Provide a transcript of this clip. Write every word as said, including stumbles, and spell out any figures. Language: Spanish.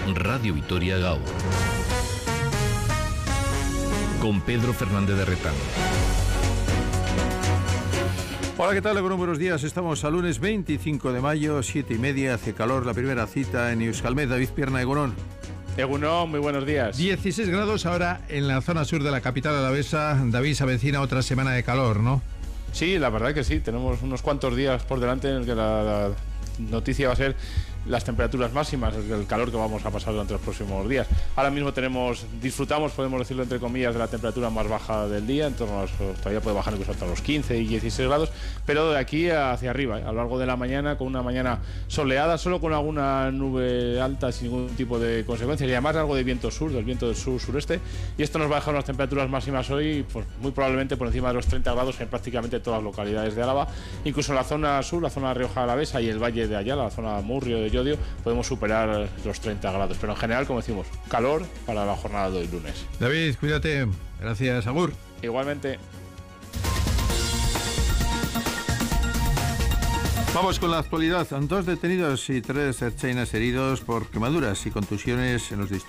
Radio Vitoria Gaur. Con Pedro Fernández de Retán. Hola, ¿qué tal? Buenos días. Estamos a lunes veinticinco de mayo, siete y media. Hace calor, la primera cita en Euskalmet. David Pierna, Egunon. Egunon, muy buenos días. dieciséis grados ahora en la zona sur de la capital alavesa. David, se avecina otra semana de calor, ¿no? Sí, la verdad que sí. Tenemos unos cuantos días por delante en el que la, la noticia va a ser las temperaturas máximas, el calor que vamos a pasar durante los próximos días. Ahora mismo tenemos, disfrutamos, podemos decirlo entre comillas, de la temperatura más baja del día, en torno a los, todavía puede bajar incluso hasta los quince y dieciséis grados, pero de aquí hacia arriba, ¿eh? A lo largo de la mañana, con una mañana soleada, solo con alguna nube alta sin ningún tipo de consecuencias, y además algo de viento sur, del viento del sur-sureste, y esto nos va a dejar unas temperaturas máximas hoy, pues muy probablemente por encima de los treinta grados en prácticamente todas las localidades de Álava, incluso en la zona sur, la zona de Rioja Alavesa y el valle de Ayala, la zona Murrio de Llodio, podemos superar los treinta grados, pero en general, como decimos, calor para la jornada de hoy lunes. David, cuídate. Gracias, agur. Igualmente. Vamos con la actualidad. Dos detenidos y tres ertzainas heridos por quemaduras y contusiones en los disturbios